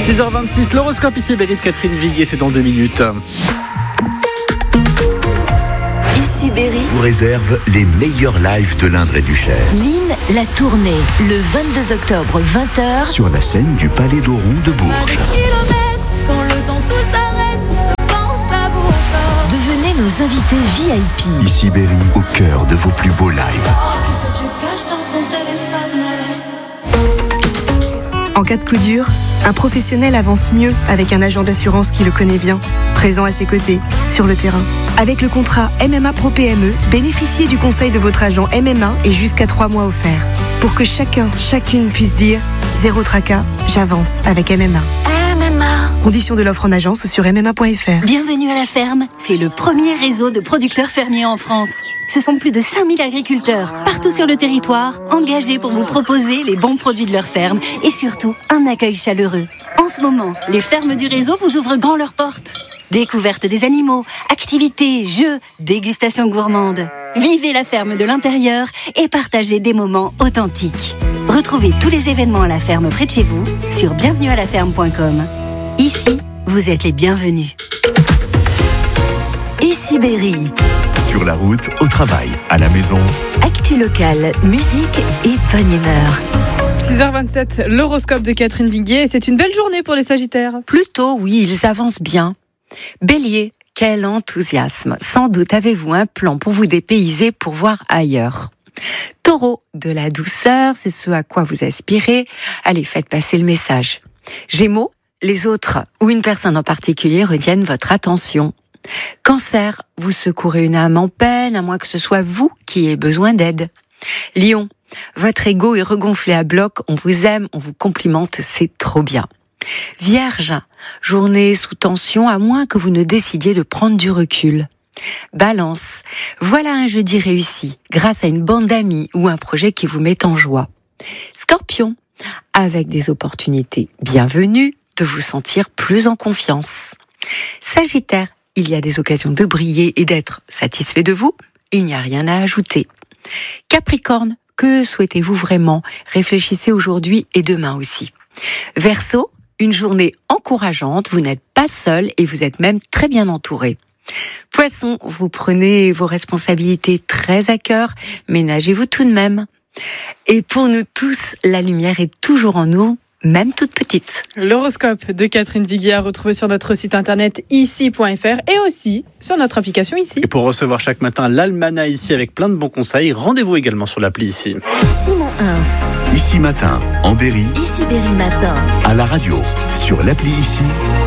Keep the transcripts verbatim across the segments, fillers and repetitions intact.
six heures vingt-six, l'horoscope ici, Berry de Catherine Viguier, c'est dans deux minutes. Ici Berry vous réserve les meilleurs lives de l'Indre et du Cher. Lynn, la tournée, le vingt-deux octobre, vingt heures. Sur la scène du Palais d'Auron de Bourges. Quand le temps tout s'arrête, je pense à vous encore. Devenez nos invités V I P. Ici Berry, au cœur de vos plus beaux lives. Qu'est-ce que tu caches dans ton téléphone? En cas de coup dur, un professionnel avance mieux avec un agent d'assurance qui le connaît bien, présent à ses côtés, sur le terrain. Avec le contrat M M A Pro P M E, bénéficiez du conseil de votre agent M M A et jusqu'à trois mois offerts. Pour que chacun, chacune puisse dire « Zéro tracas, j'avance avec M M A ». M M A. Conditions de l'offre en agence sur m m a point f r. Bienvenue à la ferme. C'est le premier réseau de producteurs fermiers en France. Ce sont plus de cinq mille agriculteurs, partout sur le territoire, engagés pour vous proposer les bons produits de leur ferme et surtout un accueil chaleureux. En ce moment, les fermes du réseau vous ouvrent grand leurs portes. Découverte des animaux, activités, jeux, dégustation gourmande. Vivez la ferme de l'intérieur et partagez des moments authentiques. Retrouvez tous les événements à la ferme près de chez vous sur bienvenue à la ferme point com. Ici, vous êtes les bienvenus. Ici Berry. Sur la route, au travail, à la maison. Actu locale, musique et bonne humeur. six heures vingt-sept, l'horoscope de Catherine Viguier. C'est une belle journée pour les Sagittaires. Plutôt, oui, ils avancent bien. Bélier, quel enthousiasme. Sans doute avez-vous un plan pour vous dépayser, pour voir ailleurs. Taureau, de la douceur, c'est ce à quoi vous aspirez. Allez, faites passer le message. Gémeaux, les autres ou une personne en particulier retiennent votre attention. Cancer, vous secourez une âme en peine, à moins que ce soit vous qui ayez besoin d'aide. Lion, votre ego est regonflé à bloc, on vous aime, on vous complimente, c'est trop bien. Vierge, journée sous tension, à moins que vous ne décidiez de prendre du recul. Balance, voilà un jeudi réussi, grâce à une bande d'amis ou un projet qui vous met en joie. Scorpion, avec des opportunités bienvenues, de vous sentir plus en confiance. Sagittaire, il y a des occasions de briller et d'être satisfait de vous, il n'y a rien à ajouter. Capricorne, que souhaitez-vous vraiment? Réfléchissez aujourd'hui et demain aussi. Verseau, une journée encourageante, vous n'êtes pas seul et vous êtes même très bien entouré. Poisson, vous prenez vos responsabilités très à cœur, ménagez-vous tout de même. Et pour nous tous, la lumière est toujours en nous, même toute petite. L'horoscope de Catherine Viguier à retrouver sur notre site internet ici point f r et aussi sur notre application Ici. Et pour recevoir chaque matin l'Almanach Ici avec plein de bons conseils, rendez-vous également sur l'appli Ici. Simon Hins. Ici matin, en Berry, Ici Berry Matin. à la radio, sur l'appli Ici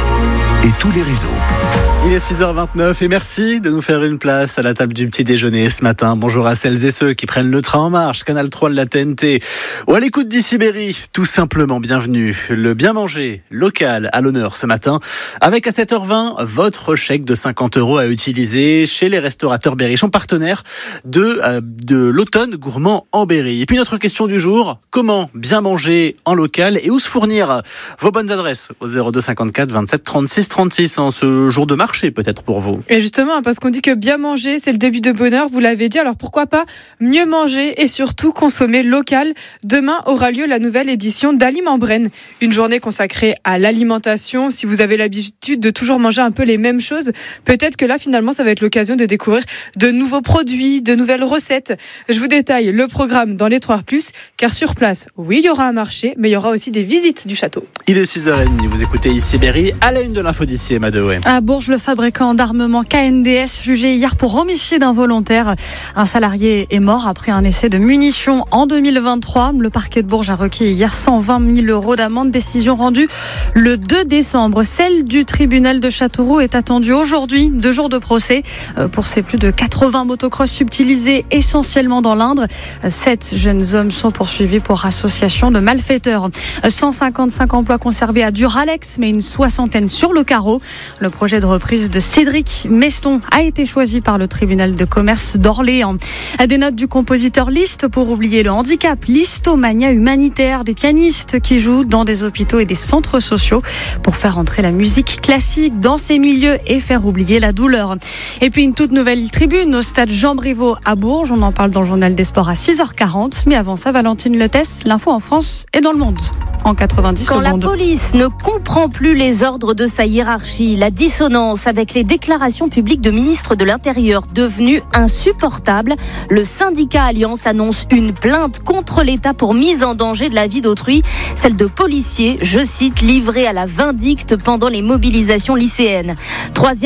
et tous les réseaux. Il est six heures vingt-neuf et merci de nous faire une place à la table du petit déjeuner ce matin. Bonjour à celles et ceux qui prennent le train en marche, Canal trois de la T N T, ou à l'écoute d'Ici Berry. Tout simplement bienvenue. Le bien manger local à l'honneur ce matin, avec à sept heures vingt, votre chèque de cinquante euros à utiliser chez les restaurateurs berrichons, partenaires de, euh, de l'automne gourmand en Berry. Et puis notre question du jour, comment bien manger en local et où se fournir? Vos bonnes adresses au zéro deux cinquante-quatre vingt-sept trente-six trente-six en ce jour de marche peut-être pour vous. Et justement, parce qu'on dit que bien manger, c'est le début de bonheur, vous l'avez dit, alors pourquoi pas mieux manger et surtout consommer local. Demain aura lieu la nouvelle édition d'Aliment Brain, une journée consacrée à l'alimentation. Si vous avez l'habitude de toujours manger un peu les mêmes choses, peut-être que là finalement ça va être l'occasion de découvrir de nouveaux produits, de nouvelles recettes. Je vous détaille le programme dans les trois plus, car sur place, oui, il y aura un marché, mais il y aura aussi des visites du château. Il est six heures trente, vous écoutez Ici Berry, à la une de l'info d'ici, Emma Dewey. À Bourges, le fabricant d'armement K N D S jugé hier pour homicide involontaire. Un salarié est mort après un essai de munitions en deux mille vingt-trois. Le parquet de Bourges a requis hier cent vingt mille euros d'amende. Décision rendue le deux décembre. Celle du tribunal de Châteauroux est attendue aujourd'hui. Deux jours de procès pour ces plus de quatre-vingts motocross subtilisés essentiellement dans l'Indre. Sept jeunes hommes sont poursuivis pour association de malfaiteurs. cent cinquante-cinq emplois conservés à Duralex, mais une soixantaine sur le carreau. Le projet de reprise de Cédric Meston a été choisi par le tribunal de commerce d'Orléans. À des notes du compositeur Liszt pour oublier le handicap, Listomania humanitaire, des pianistes qui jouent dans des hôpitaux et des centres sociaux pour faire entrer la musique classique dans ces milieux et faire oublier la douleur. Et puis une toute nouvelle tribune au stade Jean-Brivaud à Bourges. On en parle dans le journal des sports à six heures quarante. Mais avant ça, Valentine Letès, l'info en France et dans le monde. en quatre-vingt-dix Quand secondes. la police ne comprend plus les ordres de sa hiérarchie, la dissonance avec les déclarations publiques de ministres de l'Intérieur devenues insupportables, le syndicat Alliance annonce une plainte contre l'État pour mise en danger de la vie d'autrui, celle de policiers, je cite, livrés à la vindicte pendant les mobilisations lycéennes. Troisième